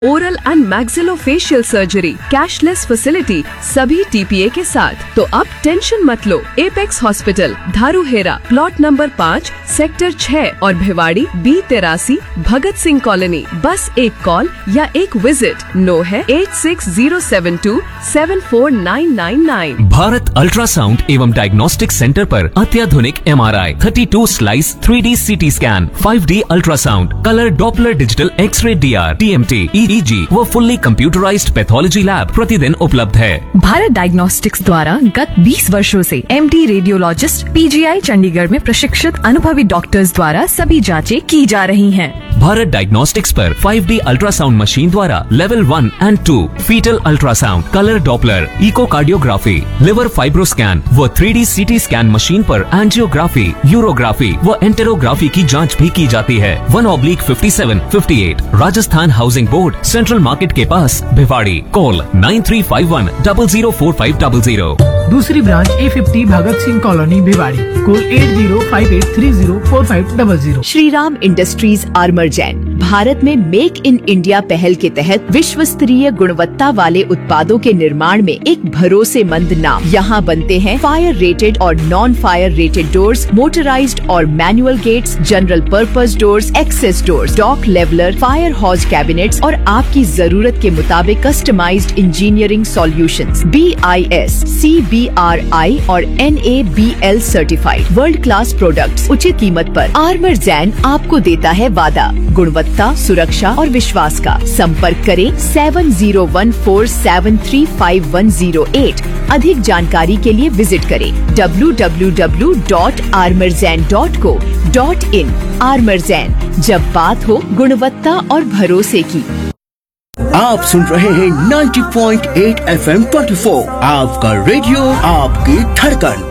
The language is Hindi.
Oral and maxillofacial surgery, cashless facility, सभी TPA के साथ। तो अब टेंशन मत लो। Apex hospital, धारूहेरा, plot number 5, sector 6 और भिवाड़ी B83, भगत सिंह कॉलोनी। बस एक कॉल या एक विजिट। नो है 8607274999। भारत अल्ट्रासाउंड एवं डायग्नोस्टिक सेंटर पर अत्याधुनिक MRI, 32 slice 3D CT scan, 5D ultrasound, colour Doppler digital x ray DR, TMT, EEG व फुल्ली कंप्यूटराइज्ड पैथोलॉजी लैब प्रतिदिन उपलब्ध है। भारत डायग्नोस्टिक्स द्वारा गत 20 वर्षों से MD रेडियोलॉजिस्ट PGI चंडीगढ़ में प्रशिक्षित अनुभवी डॉक्टर्स द्वारा सभी जांचें की जा रही हैं। भारत डायग्नोस्टिक्स पर 5D अल्ट्रासाउंड मशीन द्वारा level 1 and 2 fetal ultrasound, colour Doppler, echocardiography, liver fibroscan व 3D CT स्कैन मशीन पर एंजियोग्राफी, यूरोग्राफी व एंटेरोग्राफी की जांच भी की जाती है। 1/5758 Rajasthan housing board, central market के पास, भिवाड़ी। कॉल 9351004500। दूसरी branch A50 Bhagat Singh colony Bhiwadi. Call 8058304500। Shri Ram industries आर्मरजैन Bharat में मेक इन इंडिया पहल के तहत विश्व स्तरीय गुणवत्ता वाले उत्पादों के निर्माण में एक भरोसेमंद नाम। यहाँ बनते हैं फायर रेटेड और non fire rated doors, motorised और manual gets, general purpose doors, access doors, dock leveller, fire हॉज cabinets और आपकी जरूरत के मुताबिक customised engineering solutions. BIS, CBRI और NABL certified world class products उचित कीमत पर। आर्मरजैन आपको देता है वादा, गुणवत्ता, सुरक्षा और विश्वास का। संपर्क करें 7014735108। अधिक जानकारी के लिए विजिट करें www.armorzan.co.in। आर्मरजैन, जब बात हो गुणवत्ता और भरोसे की। आप सुन रहे हैं 90.8 FM 24, आपका रेडियो, आपकी धड़कन।